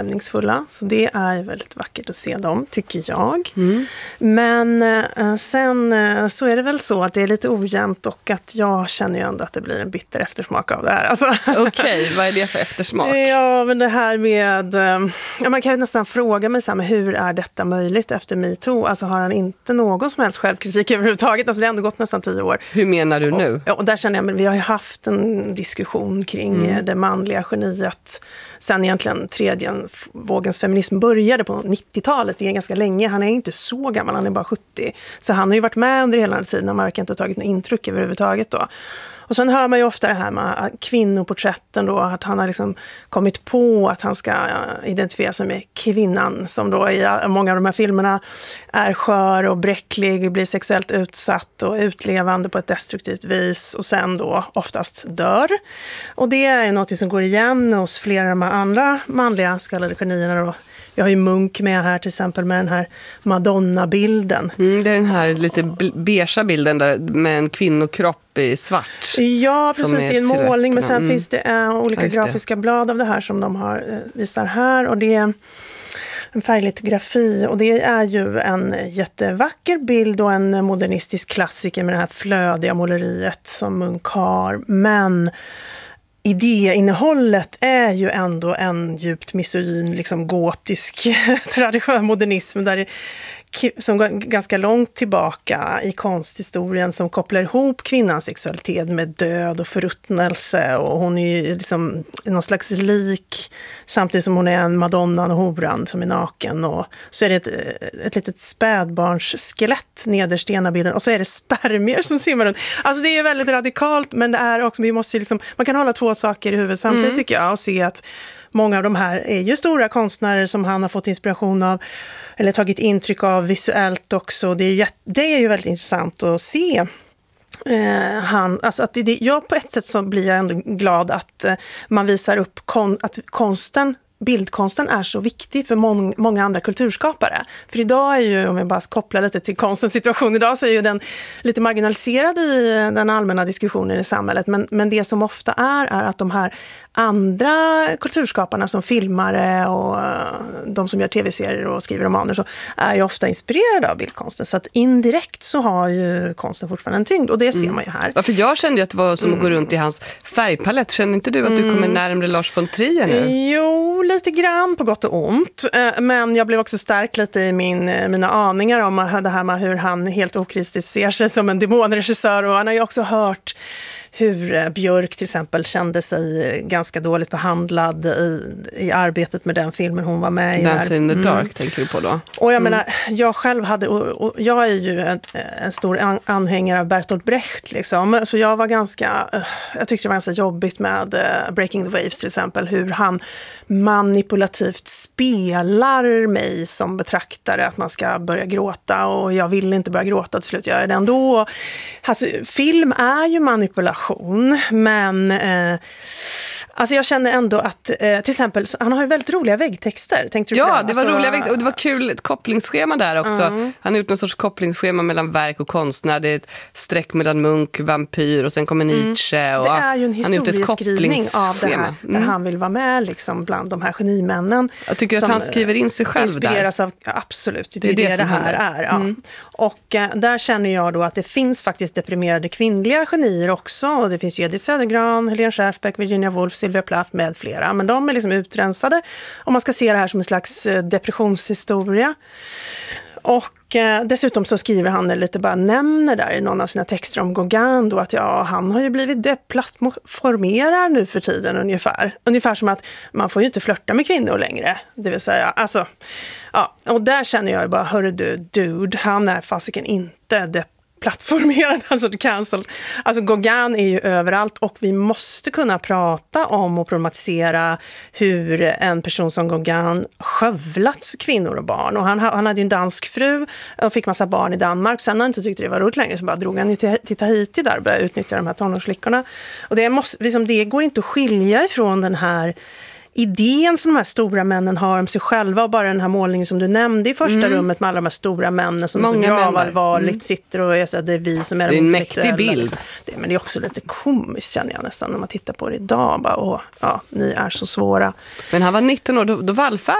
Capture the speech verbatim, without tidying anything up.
stämningsfulla. Så det är väldigt vackert att se dem, tycker jag. Mm. Men eh, sen eh, så är det väl så att det är lite ojämnt och att jag känner ju ändå att det blir en bitter eftersmak av det här. Alltså, Okej, okay, vad är det för eftersmak? Ja, men det här med... Eh, ja, man kan ju nästan fråga mig så här, men hur är detta möjligt efter MeToo? Alltså har han inte någon som helst självkritik överhuvudtaget? Alltså det har ändå gått nästan tio år. Hur menar du nu? Och, och där känner jag, men vi har ju haft en diskussion kring mm. det manliga geniet sen egentligen tredje vågens feminism började på nittiotalet. Det är ganska länge. Han är inte så gammal, han är bara sjuttio. Så han har ju varit med under hela den tiden. Han verkar inte ha tagit något intryck överhuvudtaget då. Och sen hör man ju ofta det här med kvinnoporträtten då, att han har liksom kommit på att han ska identifiera sig med kvinnan som då i många av de här filmerna är skör och bräcklig, blir sexuellt utsatt och utlevande på ett destruktivt vis och sen då oftast dör. Och det är något som går igen hos flera av de här andra manliga så kallade genierna då. Jag har ju Munch med här till exempel med den här Madonna-bilden. Mm, det är den här lite beigea bilden där med en kvinnokropp i svart. Ja, precis. Det är en målning. Men sen mm. finns det äh, olika ja, grafiska det. blad av det här som de har äh, visar här. Och det är en färglitografi. Och det är ju en jättevacker bild och en modernistisk klassiker med det här flödiga måleriet som Munch har. Men idéinnehållet är ju ändå en djupt misogyn, liksom gotisk traditionell modernism där det, som går ganska långt tillbaka i konsthistorien som kopplar ihop kvinnans sexualitet med död och förruttnelse och hon är ju liksom någon slags lik samtidigt som hon är en madonnan och horan som är naken och så är det ett, ett litet spädbarns skelett nederst i ena bilden och så är det spermier som simmar runt. Alltså det är ju väldigt radikalt men det är också, vi måste liksom, man kan hålla två saker i huvudet samtidigt mm. tycker jag och se att många av de här är ju stora konstnärer som han har fått inspiration av eller tagit intryck av visuellt också. Det är ju, det är ju väldigt intressant att se. Eh, han, alltså att det, jag på ett sätt så blir jag ändå glad att eh, man visar upp kon, att konsten bildkonsten är så viktig för mång, många andra kulturskapare. För idag är ju, om jag bara kopplar lite till konstens situation idag, så är ju den lite marginaliserad i den allmänna diskussionen i samhället. Men, men det som ofta är, är att de här andra kulturskaparna som filmare och de som gör tv-serier och skriver romaner så är ju ofta inspirerade av bildkonsten. Så att indirekt så har ju konsten fortfarande en tyngd och det ser mm. man ju här. Ja, för jag kände ju att det var som mm. att gå runt i hans färgpalett. Känner inte du att du kommer närmare Lars von Trier nu? Jo, lite grann på gott och ont. Men jag blev också stark lite i min, mina aningar om det här med hur han helt okritiskt ser sig som en demonregissör och han har ju också hört hur Björk till exempel kände sig ganska dåligt behandlad i, i arbetet med den filmen hon var med i. Dance in the Dark mm. tänker du på då? Och jag mm. menar, jag själv hade, och, och jag är ju en, en stor an, anhängare av Bertolt Brecht liksom, så jag var ganska, uh, jag tyckte det var ganska jobbigt med uh, Breaking the Waves till exempel, hur han manipulativt spelar mig som betraktare, att man ska börja gråta och jag vill inte börja gråta, till slut gör jag det ändå. Alltså, film är ju manipulation men eh, alltså jag känner ändå att eh, till exempel, han har ju väldigt roliga väggtexter. Tänkte du ja, det? det var alltså, roliga väggtexter och det var kul ett kopplingsschema där också. Mm. Han har gjort någon sorts kopplingsschema mellan verk och konstnär. Det är ett streck mellan Munch, vampyr och sen kommer Nietzsche. Mm. Och det är ju en historieskrivning av det här mm. där han vill vara med liksom, bland de här genimännen. Jag tycker att han skriver in sig själv inspireras där. Av, ja, absolut, det, det är det det, det, det här händer. är. Ja. Mm. Och eh, där känner jag då att det finns faktiskt deprimerade kvinnliga genier också. Och det finns ju Edith Södergran, Helene Scherfbeck, Virginia Woolf, Sylvia Plath med flera. Men de är liksom utrensade om man ska se det här som en slags depressionshistoria. Och eh, dessutom så skriver han lite bara nämner där i någon av sina texter om Gauguin då att ja, han har ju blivit deplattformerad nu för tiden ungefär. Ungefär som att man får ju inte flörta med kvinnor längre. Det vill säga, alltså, ja, och där känner jag ju bara, hörru du, dude, han är fasiken inte depp plattformerad, alltså cancelled. Alltså Gauguin är ju överallt och vi måste kunna prata om och problematisera hur en person som Gauguin skövlat kvinnor och barn. Och han, han hade ju en dansk fru och fick massa barn i Danmark. Sen när han inte tyckte det var roligt längre så bara drog han ju till, till Tahiti där och började utnyttja de här tonårsflickorna. Och det, måste, liksom, det går inte att skilja ifrån den här idén som de här stora männen har om sig själva och bara den här målningen som du nämnde i första mm. rummet med alla de här stora männen som Många så gravallvarligt mm. sitter och är så att det är vi som är det är en mäktig bild. Det, men det är också lite komiskt känner jag nästan när man tittar på det idag. Bara, åh, ja, ni är så svåra. Men han var nitton år, då, då vallfärdade